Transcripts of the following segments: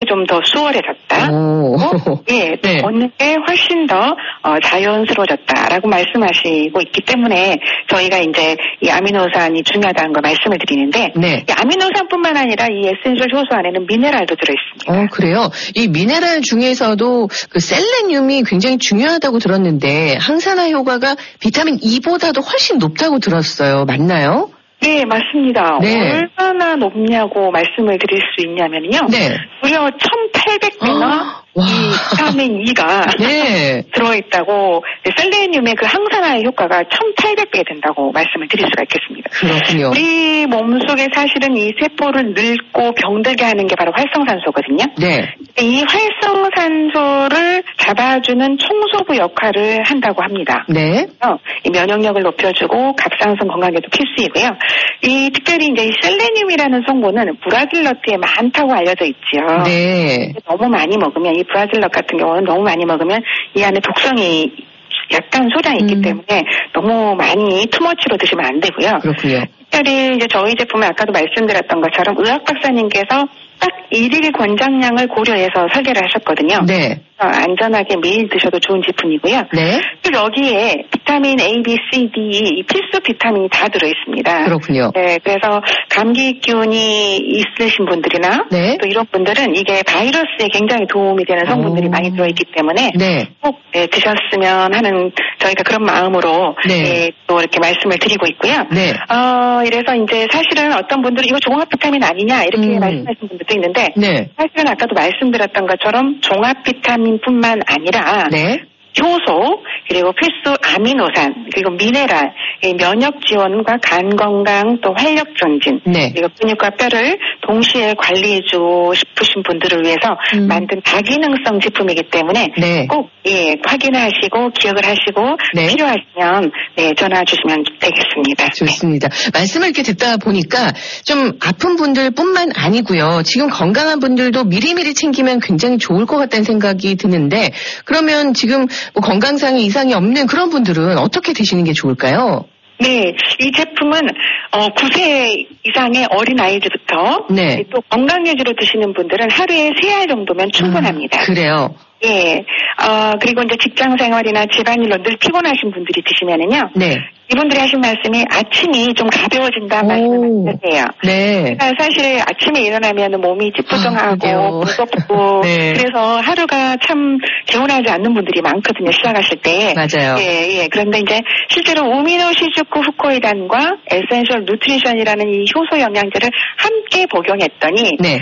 좀 더 수월해졌다. 예, 네. 얻는 게 훨씬 더 자연스러워졌다라고 말씀하시고 있기 때문에 저희가 이제 이 아미노산이 중요하다는 걸 말씀을 드리는데 네. 이 아미노산뿐만 아니라 이 에센셜 효소 안에는 미네랄도 들어있습니다. 그래요? 이 미네랄 중에서도 그 셀레늄이 굉장히 중요하다고 들었는데 항산화 효과가 비타민 E보다도 훨씬 높다고 들었어요. 맞나요? 네, 맞습니다. 네. 얼마나 높냐고 말씀을 드릴 수 있냐면요. 네. 무려 1,800배나 와. 이 비타민 E가 네. 들어있다고 셀레늄의 그 항산화의 효과가 1,800배 된다고 말씀을 드릴 수가 있겠습니다. 그렇군요. 우리 몸속에 사실은 이 세포를 늙고 병들게 하는 게 바로 활성산소거든요. 네. 이 활성산소를 잡아주는 청소부 역할을 한다고 합니다. 네. 이 면역력을 높여주고 갑상선 건강에도 필수이고요. 이 특별히 이제 이 셀레늄이라는 성분은 브라질넛에 많다고 알려져 있지요. 네. 너무 많이 먹으면 이 브라질넛 같은 경우는 너무 많이 먹으면 이 안에 독성이 약간 소량이 있기 때문에 너무 많이 투머치로 드시면 안 되고요. 그렇군요. 특별히 이제 저희 제품에 아까도 말씀드렸던 것처럼 의학 박사님께서 딱 1일 권장량을 고려해서 설계를 하셨거든요. 네. 안전하게 매일 드셔도 좋은 제품이고요. 네. 또 여기에 비타민 A, B, C, D, E 필수 비타민이 다 들어있습니다. 그렇군요. 네, 그래서 감기 기운이 있으신 분들이나 네. 또 이런 분들은 이게 바이러스에 굉장히 도움이 되는 성분들이 많이 들어있기 때문에 네. 꼭 드셨으면 하는 저희가 그런 마음으로 네. 또 이렇게 말씀을 드리고 있고요. 네. 이래서 이제 사실은 어떤 분들은 이거 종합 비타민 아니냐 이렇게 말씀하시는 분들도 있는데 네. 사실은 아까도 말씀드렸던 것처럼 종합 비타민뿐만 아니라 네. 효소 그리고 필수 아미노산 그리고 미네랄 면역 지원과 간 건강 또 활력 전진 네. 그리고 근육과 뼈를 동시에 관리해주고 싶으신 분들을 위해서 만든 다기능성 제품이기 때문에 네. 꼭 확인하시고 기억을 하시고 네. 필요하시면 전화 주시면 되겠습니다. 좋습니다. 말씀을 이렇게 듣다 보니까 좀 아픈 분들뿐만 아니고요. 지금 건강한 분들도 미리미리 챙기면 굉장히 좋을 것 같다는 생각이 드는데 그러면 지금 뭐 건강상의 이상이 없는 그런 분들은 어떻게 드시는 게 좋을까요? 네, 이 제품은 9세 이상의 어린아이들부터 네. 또 건강유지로 드시는 분들은 하루에 3알 정도면 충분합니다. 그래요? 예. 그리고 이제 직장 생활이나 집안일로 늘 피곤하신 분들이 드시면은요. 네. 이분들이 하신 말씀이 아침이 좀 가벼워진다 말씀을 하세요. 네. 그러니까 사실 아침에 일어나면 몸이 찌뿌둥하고 무겁고 네. 그래서 하루가 참 개운하지 않는 분들이 많거든요. 시작하실 때. 맞아요. 예. 그런데 이제 실제로 우미노시즈쿠 후코이단과 에센셜 누트리션이라는 이 효소 영양제를 함께 복용했더니 네.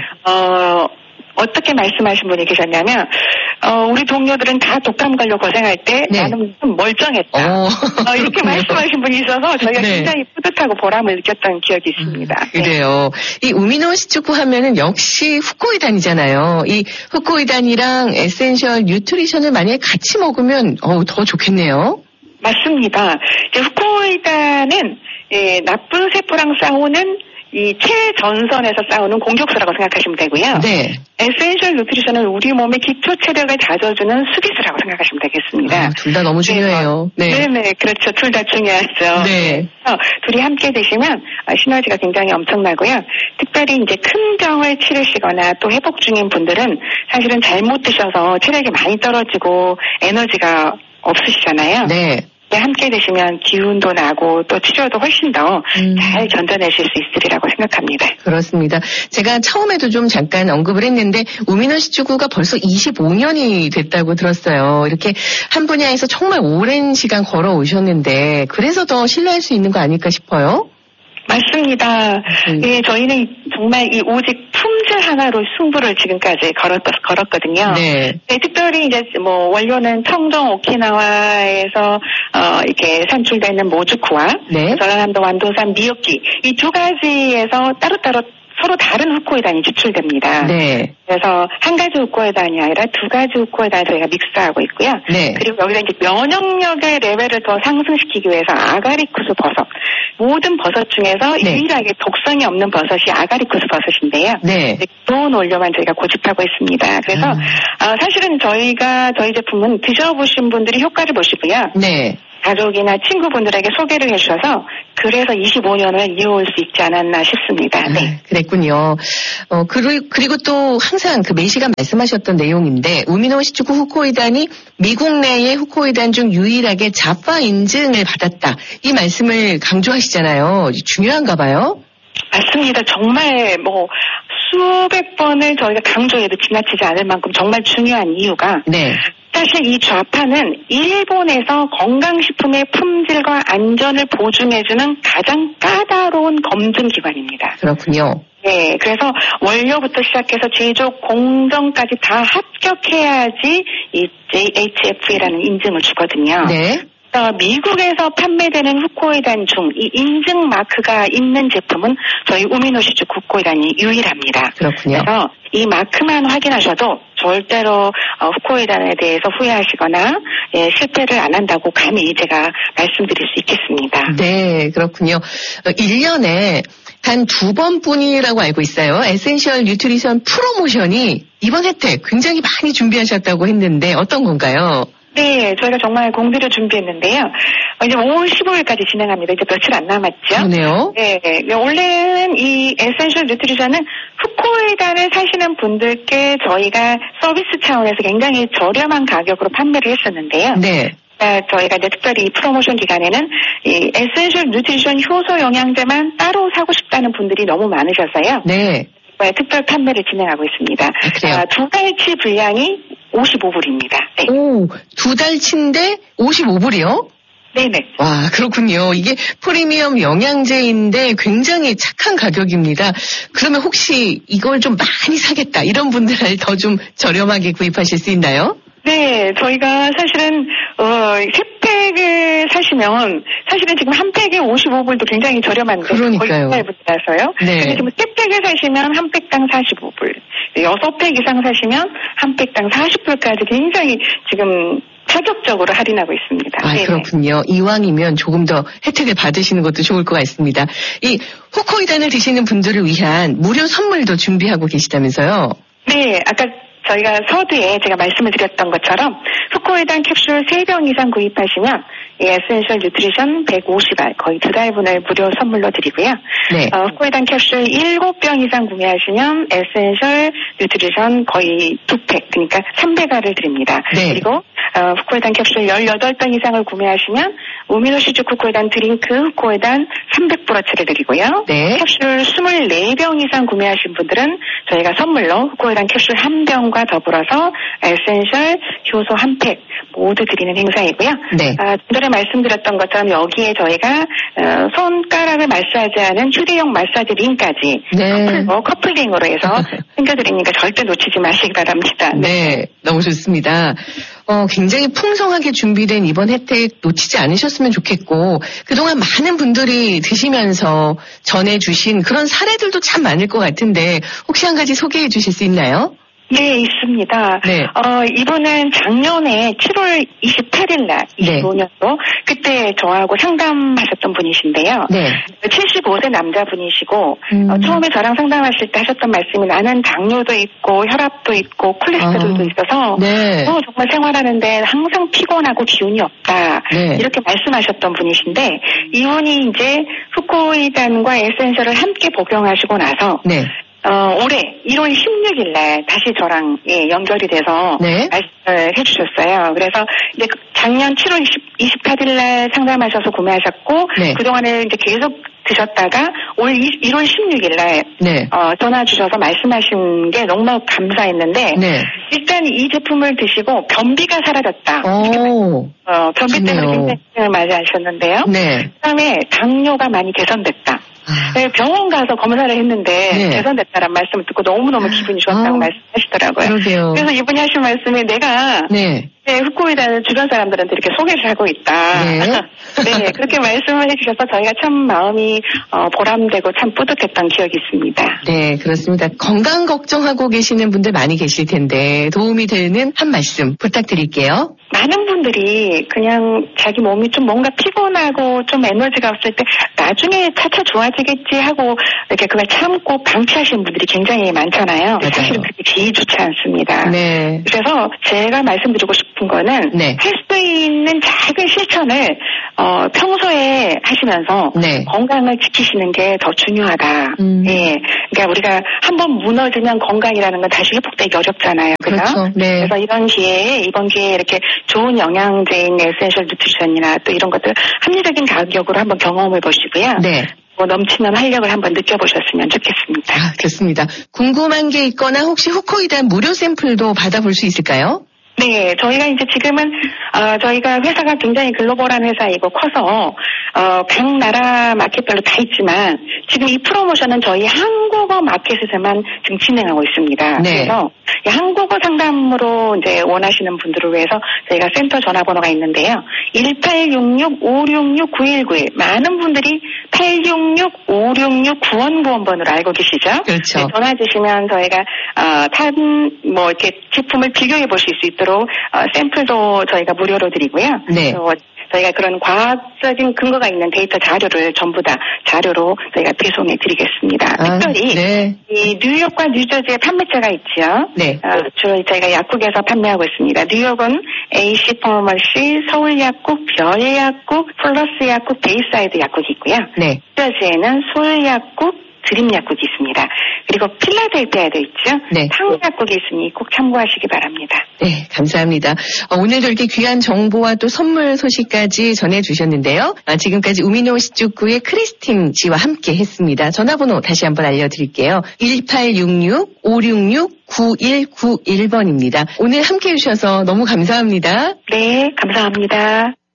어떻게 말씀하신 분이 계셨냐면 우리 동료들은 다 독감 걸려 고생할 때 네. 나는 좀 멀쩡했다. 이렇게 그렇군요. 말씀하신 분이 있어서 저희가 네. 굉장히 뿌듯하고 보람을 느꼈던 기억이 있습니다. 그래요. 이 우미노시즈쿠 하면은 역시 후코이단이잖아요. 이 후코이단이랑 에센셜 뉴트리션을 만약에 같이 먹으면 더 좋겠네요. 맞습니다. 이제 후코이단은 나쁜 세포랑 싸우는 이 최전선에서 싸우는 공격수라고 생각하시면 되고요. 네. 에센셜 누트리션은 우리 몸의 기초 체력을 다져주는 수비수라고 생각하시면 되겠습니다. 둘 다 너무 중요해요. 네. 네네, 그렇죠. 둘 다 중요하죠. 네. 둘이 함께 드시면 시너지가 굉장히 엄청나고요. 특별히 이제 큰 병을 치르시거나 또 회복 중인 분들은 사실은 잘못 드셔서 체력이 많이 떨어지고 에너지가 없으시잖아요. 네. 함께 드시면 기운도 나고 또 치료도 훨씬 더 잘 견뎌내실 수 있으리라고 생각합니다. 그렇습니다. 제가 처음에도 좀 잠깐 언급을 했는데 우미노시즈쿠가 벌써 25년이 됐다고 들었어요. 이렇게 한 분야에서 정말 오랜 시간 걸어오셨는데 그래서 더 신뢰할 수 있는 거 아닐까 싶어요. 맞습니다. 예, 저희는 정말 이 오직 품질 하나로 승부를 지금까지 걸었거든요. 네. 네, 특별히 이제 원료는 청정 오키나와에서 이렇게 산출되는 모주쿠와 네. 전라남도 완도산 미역기 이 두 가지에서 따로따로 서로 다른 후코이단이 추출됩니다. 네. 그래서 한 가지 후코이단이 아니라 두 가지 후코이단을 저희가 믹스하고 있고요. 네. 그리고 여기다 이제 면역력의 레벨을 더 상승시키기 위해서 아가리쿠스 버섯. 모든 버섯 중에서 네. 유일하게 독성이 없는 버섯이 아가리쿠스 버섯인데요. 네. 좋은 원료만 저희가 고집하고 있습니다. 그래서 사실은 저희 제품은 드셔보신 분들이 효과를 보시고요. 네. 가족이나 친구분들에게 소개를 해주셔서 그래서 25년을 이어올 수 있지 않았나 싶습니다. 네. 그랬군요. 그리고 또 항상 그 메이시가 말씀하셨던 내용인데 우미노시추쿠 후코이단이 미국 내의 후코이단 중 유일하게 자파 인증을 받았다. 이 말씀을 강조하시잖아요. 중요한가 봐요. 맞습니다. 정말 수백 번을 저희가 강조해도 지나치지 않을 만큼 정말 중요한 이유가 네. 사실 이 좌파는 일본에서 건강식품의 품질과 안전을 보증해주는 가장 까다로운 검증기관입니다. 그렇군요. 네, 그래서 원료부터 시작해서 제조 공정까지 다 합격해야지 이 JHFA라는 인증을 주거든요. 네. 미국에서 판매되는 후코이단 중 이 인증 마크가 있는 제품은 저희 우미노시추쿠 후코이단이 유일합니다. 그렇군요. 그래서 이 마크만 확인하셔도 절대로 후코이단에 대해서 후회하시거나 실패를 안 한다고 감히 제가 말씀드릴 수 있겠습니다. 네, 그렇군요. 1년에 단 2번뿐이라고 알고 있어요. 에센셜 뉴트리션 프로모션이 이번 혜택 굉장히 많이 준비하셨다고 했는데 어떤 건가요? 네, 저희가 정말 공비를 준비했는데요. 이제 5월 15일까지 진행합니다. 이제 며칠 안 남았죠? 그러네요. 네, 원래는 이 에센셜 뉴트리션은 후코이단을 사시는 분들께 저희가 서비스 차원에서 굉장히 저렴한 가격으로 판매를 했었는데요. 네. 저희가 이제 특별히 이 프로모션 기간에는 이 에센셜 뉴트리션 효소 영양제만 따로 사고 싶다는 분들이 너무 많으셔서요. 네. 특별 판매를 진행하고 있습니다. 그래요? 2달치 분량이 55불입니다. 네. 오, 2달치인데 55불이요? 네네. 와, 그렇군요. 이게 프리미엄 영양제인데 굉장히 착한 가격입니다. 그러면 혹시 이걸 좀 많이 사겠다 이런 분들 더 좀 저렴하게 구입하실 수 있나요? 네, 저희가 사실은 3팩을 사시면 사실은 지금 한 팩에 55불도 굉장히 저렴한데 그러니까요. 거의 2달부터라서요. 네. 근데 지금 3팩을 사시면 한 팩당 45불, 6팩 이상 사시면 한 팩당 40불까지 굉장히 지금 파격적으로 할인하고 있습니다. 아, 네네. 그렇군요. 이왕이면 조금 더 혜택을 받으시는 것도 좋을 것 같습니다. 이 후코이단을 드시는 분들을 위한 무료 선물도 준비하고 계시다면서요? 네, 아까 저희가 서두에 제가 말씀을 드렸던 것처럼 후코이단 캡슐 3병 이상 구입하시면 이 에센셜 뉴트리션 150알 거의 2달분을 무료 선물로 드리고요. 네. 후코이단 캡슐 7병 이상 구매하시면 에센셜 뉴트리션 거의 2팩 그러니까 300알을 드립니다. 네. 그리고 후코이단 캡슐 18병 이상을 구매하시면 우미노시추쿠 후코이단 드링크 후코이단 300브러치를 드리고요. 네. 캡슐 24병 이상 구매하신 분들은 저희가 선물로 후코이단 캡슐 1병과 더불어서 에센셜 효소 1팩 모두 드리는 행사이고요. 네. 전에 말씀드렸던 것처럼 여기에 저희가 손가락을 마사지하는 휴대용 마사지 링까지 네. 커플링으로 해서 챙겨드리니까 절대 놓치지 마시기 바랍니다. 네, 너무 좋습니다. 굉장히 풍성하게 준비된 이번 혜택 놓치지 않으셨으면 좋겠고 그동안 많은 분들이 드시면서 전해주신 그런 사례들도 참 많을 것 같은데 혹시 한 가지 소개해 주실 수 있나요? 네, 있습니다. 네. 이분은 작년에 7월 28일 날, 25년도, 그때 저하고 상담하셨던 분이신데요. 네. 75세 남자분이시고, 처음에 저랑 상담하실 때 하셨던 말씀이 나는 당뇨도 있고, 혈압도 있고, 콜레스테롤도 있어서, 네. 정말 생활하는데 항상 피곤하고 기운이 없다. 네. 이렇게 말씀하셨던 분이신데, 이분이 이제 후코이단과 에센셜을 함께 복용하시고 나서, 네. 올해 1월 16일 날 다시 저랑 연결이 돼서 네. 말씀을 해주셨어요. 그래서 이제 작년 7월 28일 날 상담하셔서 구매하셨고 네. 그동안에 이제 계속 드셨다가 올 1월 16일 날 네. 전화 주셔서 말씀하신 게 너무 감사했는데 네. 일단 이 제품을 드시고 변비가 사라졌다. 오. 변비 때문에 굉장히 고생을 많이 하셨는데요. 네. 그다음에 당뇨가 많이 개선됐다. 네, 병원 가서 검사를 했는데 네. 개선됐다는 말씀을 듣고 너무너무 기분이 좋았다고 말씀하시더라고요. 그러게요. 그래서 이분이 하신 말씀이 내가 네. 후코이단을 주변 사람들한테 이렇게 소개를 하고 있다. 네. 네, 그렇게 말씀을 해주셔서 저희가 참 마음이 보람되고 참 뿌듯했던 기억이 있습니다. 네, 그렇습니다. 건강 걱정하고 계시는 분들 많이 계실 텐데 도움이 되는 한 말씀 부탁드릴게요. 많은 분들이 그냥 자기 몸이 좀 뭔가 피곤하고 좀 에너지가 없을 때 나중에 차차 좋아지겠지 하고 이렇게 그걸 참고 방치하시는 분들이 굉장히 많잖아요. 맞아요. 사실은 그게 기이 좋지 않습니다. 네. 그래서 제가 말씀드리고 싶은 거는 네. 할 수 있는 작은 실천을 평소에 하시면서 네. 건강을 지키시는 게 더 중요하다. 예. 그러니까 우리가 한번 무너지면 건강이라는 건 다시 회복되기 어렵잖아요. 그죠? 그렇죠. 네. 그래서 이번 기회에 이렇게 좋은 영양제인 에센셜 누트리션이나 또 이런 것들 합리적인 가격으로 한번 경험해 보시고요. 네. 넘치는 활력을 한번 느껴보셨으면 좋겠습니다. 아, 좋습니다. 궁금한 게 있거나 혹시 후코이단 무료 샘플도 받아볼 수 있을까요? 네, 저희가 이제 지금은 저희가 회사가 굉장히 글로벌한 회사이고 커서 각 나라 마켓별로 다 있지만 지금 이 프로모션은 저희 한국어 마켓에서만 지금 진행하고 있습니다. 네. 그래서 이 한국어 상담으로 이제 원하시는 분들을 위해서 저희가 센터 전화번호가 있는데요. 1866-566-9191 많은 분들이 866-566-9191번으로 알고 계시죠? 그렇죠. 네, 전화 주시면 저희가 이렇게 제품을 비교해 보실 수 있도록 샘플도 저희가 무료로 드리고요. 네. 또 저희가 그런 과학적인 근거가 있는 데이터 자료를 전부 다 자료로 저희가 배송해 드리겠습니다. 특별히 네. 이 뉴욕과 뉴저지의 판매처가 있죠. 네. 주로 저희가 약국에서 판매하고 있습니다. 뉴욕은 AC 파머시, 서울약국, 별약국, 플러스 약국, 베이사이드 약국이 있고요. 네. 뉴저지에는 솔약국, 드림 약국이 있습니다. 그리고 필라델피아에도 있죠. 네. 탕 약국이 있으니 꼭 참고하시기 바랍니다. 네, 감사합니다. 오늘도 이렇게 귀한 정보와 또 선물 소식까지 전해주셨는데요. 지금까지 우미노 시축구의 크리스틴 씨와 함께 했습니다. 전화번호 다시 한번 알려드릴게요. 1866-566-9191번입니다. 오늘 함께 해주셔서 너무 감사합니다. 네, 감사합니다.